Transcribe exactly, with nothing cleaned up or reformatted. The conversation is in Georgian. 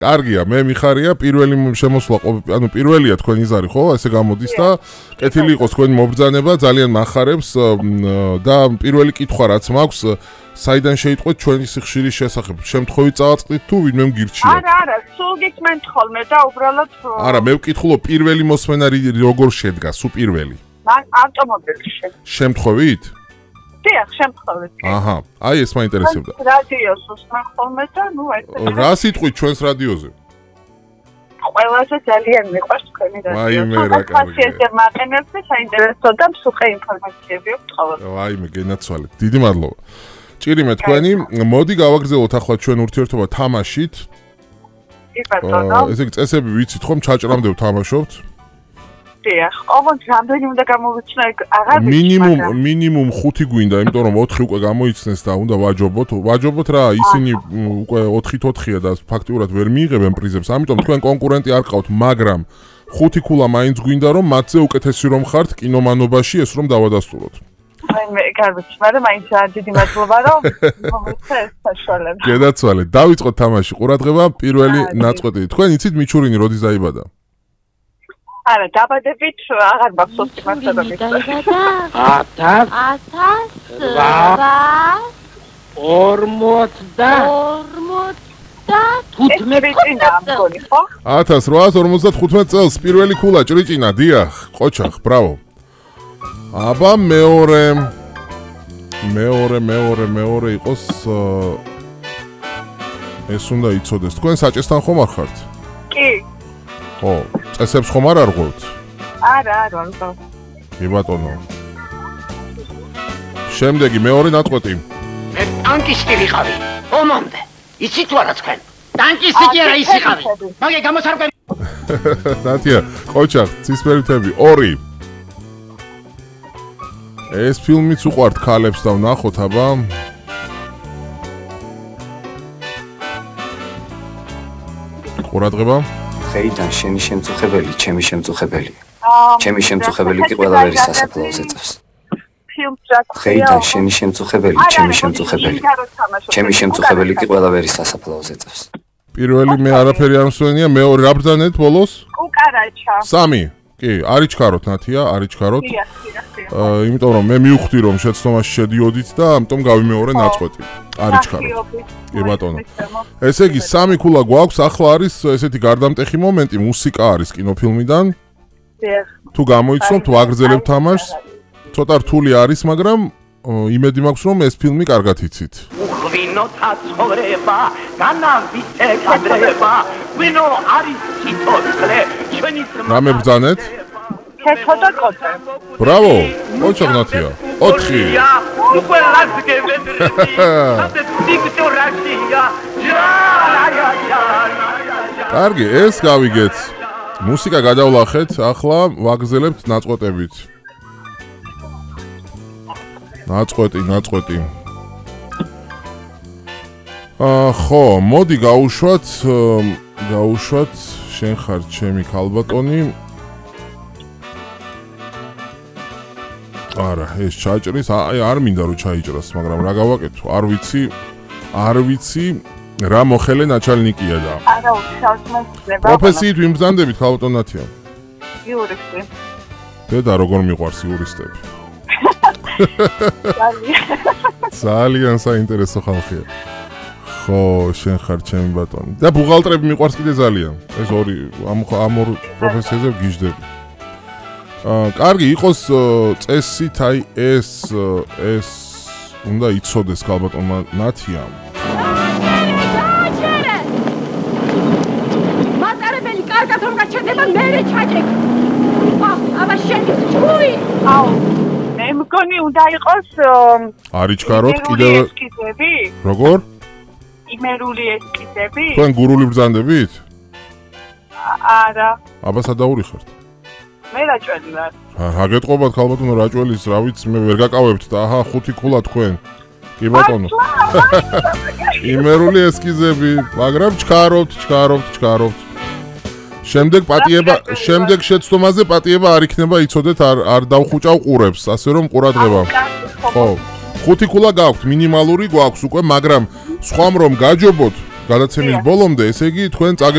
კარგია, მე მიხარია პირველი შემოსვლა, ანუ პირველია თქვენი ზარი, ხო? ესე გამოდის და კეთილი იყოს თქვენი მობრძანება, ძალიან მახარებს და პირველი კითხვა რაც მაქვს, საიდან შეიტყვეთ ჩვენი სიხშირის შესახებ? შემთხვევით წავაწყდით თუ ვინმე მგირჩიათ? არა, არა, სულ გიქმენ ხოლმე და უბრალოდ არა, მე ვკითხულობ პირველი მოსმენა როგორ შედგა, სულ პირველი? მან ავტომობილში. შემთხვევით? დიახ, შემთხვევით. აჰა, აი ეს მაინტერესებდა. რადიოს უსმენ ხოლმე და ნუ ეს რა სიტყვით ჩვენს რადიოზე? ყველაზე ძალიან მიყვარს თქვენი რადიო. ვაიმე რა კარგია. ხასიათზე მაყენებს და საინტერესო და მსუხე ინფორმაციები აქვს ყოველდღე. ვაიმე, გენაცვალეთ. დიდი მადლობა. ჭირიმე თქვენი, მოდი გავაგრძელოთ ახლა ჩვენ ურთიერთობა თამაშით. კი ბატონო. ესე იგი წესები ვიცით ხომ, ჩაჭრამდე ვთამაშობთ? დიახ, ოღონდ რამდენი უნდა გამოვიცნო, აღარ ვიცი. მინიმუმ მინიმუმ ხუთი გვინდა, იმიტომ რომ ოთხი უკვე გამოიცნეს და უნდა ვაჯობოთ. ვაჯობოთ რა, ისინი უკვე ოთხით ოთხია და ფაქტიურად ვერ მიიღებენ პრიზებს. ამიტომ თქვენ კონკურენტი არ ყავთ, მაგრამ ხუთი ქულა მაინც გვინდა რომ მათზე უკეთესი რომ ხართ კინომანობაში ეს რომ დავადასტუროთ. აი მე კარგია, მაგრამ მაინც არ დიდი მადლობა რომ მომეცე ეს საშუალება. გედაცვალეთ, დავიწყოთ თამაში. ყურადღება, პირველი ნაწყვეტი. თქვენ იცით მიჩურინი როდის დაიბადა? არა, დაბადებით აღარ მაქვს ოცი მასწავლებელი. ათას ორმოცდა ათას რვაას ორმოცდათხუთმეტ წელს პირველი ქულა ჭრიჭინა, დიახ, ყოჩახ, ბრავო. აბა მეორე მეორე მეორე მეორე იყოს ეს უნდა იცოდეს. თქვენ საჭესთან ხომ არ ხართ? კი. ხო, წესებს ხომ არ არღვევთ? არა, არა, არა. კი ბატონო. შემდეგი მეორე ნაწყვეტი. მე ტანკისტი ვიყავი. ომამდე. იცით თუ არა თქვენ? ტანკისტი კი არა ის იყავი. მაგე გამოსარკვევი. ნათია, ყოჩახ, ცისფერი თები, ორი. ეს ფილმიც უყვართ ქალებს და ვნახოთ, აბა. ყურადღება. ხეიდან შენი შემწუხებელი, ჩემი შემწუხებელი. ჩემი შემწუხებელი კი ყველაფერი სასაფლაოზე წავს. ხეიდან შენი შემწუხებელი, ჩემი შემწუხებელი. ჩემი შემწუხებელი კი ყველაფერი სასაფლაოზე წავს. პირველი მე არაფერი არ მსვენია, მეორე რა ბრძანეთ ბოლოს? კუკარაჩა. სამი. კი, არიჩქაროთ ნათია, არიჩქაროთ. აა, იმიტომ რომ მე მივხვდი რომ შეცდომაში შედიოდით და ამიტომ გავიმეორე ნაწყვეტი. არიჩქაროთ. კი ბატონო. ესე იგი სამი ქულა გვაქვს, ახლა არის ესეთი გარდამტეხი მომენტი, მუსიკა არის კინოფილმიდან. დიახ. თუ გამოიცნობთ, ვაგრძელებთ თამაშს. ცოტა რთული არის, მაგრამ იმედი მაქვს რომ ეს ფილმი კარგად იცით. უხვინო თაცხოვრება, განავიცე კადრება, ვინო არის სიტოცხლე, ჩვენი რა მებრძანეთ? ქეთო და კოთე. ბრავო, ოჩახ ნათია. ოთხი. უყველას გევედრები, სადაც ვიქტორაშია. კარგი, ეს გავიგეთ. მუსიკა გადავლახეთ, ახლა ვაგრძელებთ ნაწყვეტებით. ნაწყვეტი, ნაწყვეტი. აა, ხო, მოდი გაუშვათ, გაუშვათ, შენ ხარ ჩემი ქალბატონი. არა, ეს ჩაჭრის, აი არ მინდა რომ ჩაიჭრას, მაგრამ რა გავაკეთო? არ ვიცი, არ ვიცი, რა მოხელე ნაჩალნიკია და. არა, უშავს მოსწრება. პროფესიით ვიმბრძანდებით ქალბატონ ნათია? იურისტი. დედა როგორ მიყვარს იურისტები? ძალიან. ძალიან საინტერესო ხალხია. ხო, შენ ხარ ჩემი ბატონი. და ბუღალტრები მიყვარს კიდე ძალიან. ეს ორი ამ ამ ორ პროფესიაზე ვგიჟდები. აა, კარგი, იყოს წესით, აი ეს ეს უნდა იცოდეს ქალბატონმა ნათიამ. მაწერებელი კარგად რომ გაჩერდება, მერე ჩაჭრე. აუ, აბა შენ ჩუი. აუ. მე მგონი უნდა იყოს არიჩქაროთ კიდევ ესკიზები? როგორ? იმერული ესკიზები? თქვენ გურული ბრძანდებით? არა. აბა სადაური ხართ? მე რაჭველი ვარ. რა გეტყობათ ქალბატონო რაჭველის, რა ვიცი, მე ვერ გაკავებთ და აჰა, ხუთი ქულა თქვენ. კი ბატონო. იმერული ესკიზები, მაგრამ ჩქარობთ, ჩქარობთ, ჩქარობთ. შემდეგ პატიება, შემდეგ შეცდომაზე პატიება არ იქნება, იცოდეთ, არ არ დავხუჭავ ყურებს, ასე რომ ყურადღება. ხო. ხუთი ქულა გაქვთ, მინიმალური გვაქვს უკვე, მაგრამ სხვამ რომ გაჯობოთ, გადაცემის ბოლომდე, ესე იგი თქვენ